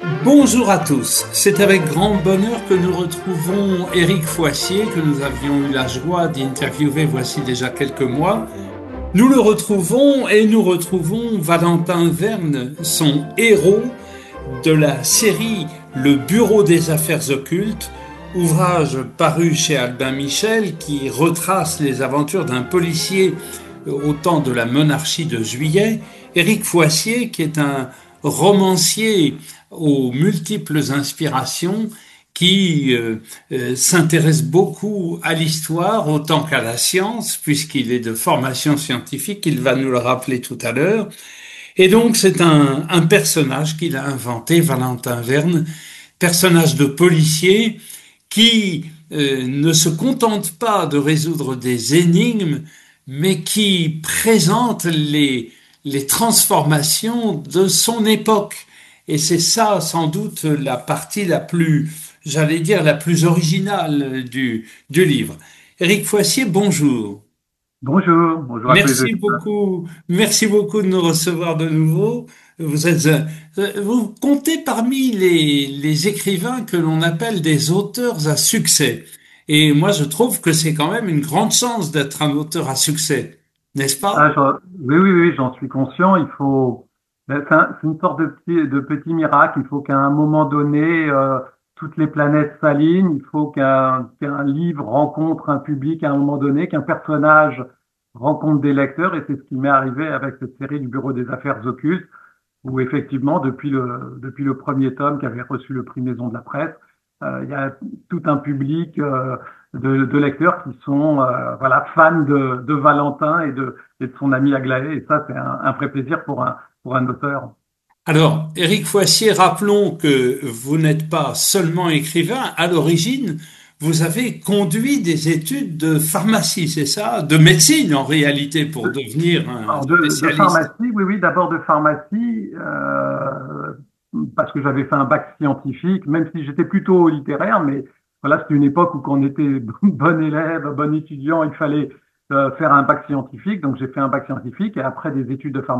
Bonjour à tous, c'est avec grand bonheur que nous retrouvons Éric Foissier, que nous avions eu la joie d'interviewer voici déjà quelques mois. Nous le retrouvons et nous retrouvons Valentin Verne, son héros de la série Le Bureau des Affaires Occultes, ouvrage paru chez Albin Michel qui retrace les aventures d'un policier au temps de la monarchie de Juillet. Éric Foissier, qui est un romancier aux multiples inspirations, qui s'intéresse beaucoup à l'histoire autant qu'à la science, puisqu'il est de formation scientifique, il va nous le rappeler tout à l'heure. Et donc c'est un personnage qu'il a inventé, Valentin Verne, personnage de policier qui ne se contente pas de résoudre des énigmes, mais qui présente les transformations de son époque. Et c'est ça, sans doute, la partie la plus, j'allais dire, la plus originale du livre. Éric Foissier, bonjour. Bonjour, bonjour à tous les auditeurs. Merci beaucoup de nous recevoir de nouveau. Vous comptez parmi les écrivains que l'on appelle des auteurs à succès. Et moi, je trouve que c'est quand même une grande chance d'être un auteur à succès, n'est-ce Ah, pas? oui, oui, oui, j'en suis conscient. C'est une sorte de petit miracle. Il faut qu'à un moment donné, toutes les planètes s'alignent. Il faut qu'un livre rencontre un public à un moment donné, qu'un personnage rencontre des lecteurs. Et c'est ce qui m'est arrivé avec cette série du Bureau des Affaires Occultes, où effectivement, depuis le premier tome qui avait reçu le prix Maison de la Presse, il y a tout un public de lecteurs qui sont voilà, fans de Valentin et de son ami Aglaé. Et ça, c'est un vrai plaisir pour un auteur. Alors, Éric Foissier, rappelons que vous n'êtes pas seulement écrivain. À l'origine, vous avez conduit des études de pharmacie, c'est ça? De médecine, en réalité, pour devenir un Alors de spécialiste. pharmacie, oui, oui, d'abord de pharmacie, parce que j'avais fait un bac scientifique, même si j'étais plutôt littéraire, mais voilà, c'était une époque où quand on était bon élève, bon étudiant, il fallait faire un bac scientifique, donc j'ai fait un bac scientifique et après des études de pharmacie.